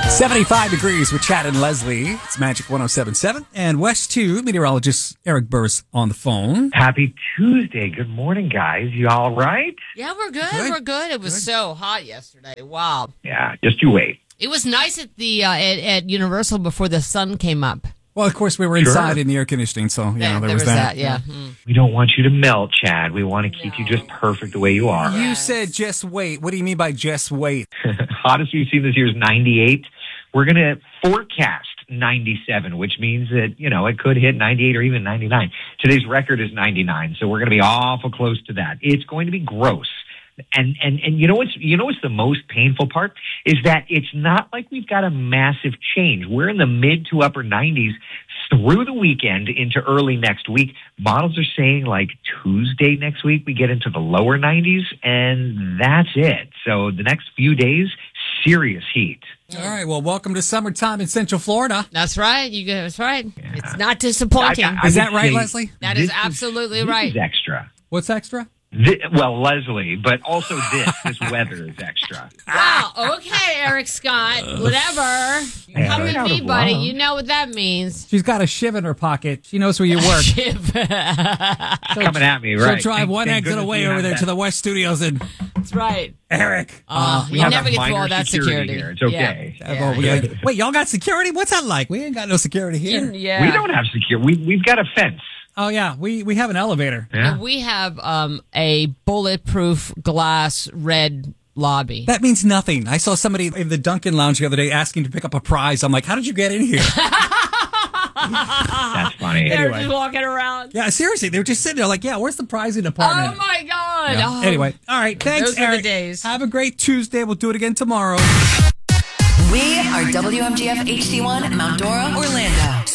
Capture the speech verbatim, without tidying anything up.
seventy-five degrees with Chad and Leslie. It's Magic one oh seven point seven. And West two, meteorologist Eric Burris on the phone. Happy Tuesday. Good morning, guys. You all right? Yeah, we're good. Good. We're good. It was Good. so hot yesterday. Wow. Yeah, just you wait. It was nice at the uh, at, at Universal before the sun came up. Well, of course, we were Sure. inside in the air conditioning, so, you know, there, was, that. Yeah. Mm. We don't want you to melt, Chad. We want to keep you just perfect the way you are. You said just wait. What do you mean by just wait? Hottest we've seen this year is ninety-eight. We're going to forecast ninety-seven, which means that, you know, it could hit ninety-eight or even ninety-nine. Today's record is ninety-nine, so we're going to be awful close to that. It's going to be gross. And, and, and you know what's, you know what's the most painful part is that it's not like we've got a massive change. We're in the mid to upper nineties through the weekend into early next week. Models are saying like Tuesday next week, we get into the lower nineties and that's it. So the next few days, serious heat. All right, well, welcome to summertime in Central Florida. That's right. You guys, that's right. Yeah. It's not disappointing. I- I- I Is that would right, say Leslie? That is this absolutely this right. is extra. What's extra? Thi- well, Leslie, but also this, this weather is extra. Wow. Okay, Eric Scott. Whatever. You Yeah. come with Out me, of buddy. love. You know what that means. She's got a shiv in her pocket. She knows where you work. Coming at me, She'll right? drive Thank- one thank exit goodness away we over have there that. to the West Studios and That's right. Eric. Uh, we you have never a get through all minor that security security. here. It's Yeah. okay. Uh, well, we got- wait, y'all got security? What's that like? We ain't got no security here. Yeah. We don't have security. We, we've got a fence. Oh, yeah, we, we have an elevator. Yeah. And we have um, a bulletproof glass red lobby. That means nothing. I saw somebody in the Dunkin' Lounge the other day asking to pick up a prize. I'm like, how did you get in here? That's funny. They're anyway. just walking around. Yeah, seriously. They were just sitting there like, yeah, where's the prizing department? Oh, my God. Yeah. Oh. Anyway, all right. Thanks, Those were the Eric. days. Have a great Tuesday. We'll do it again tomorrow. We are W M G F H D one, Mount Dora, Orlando.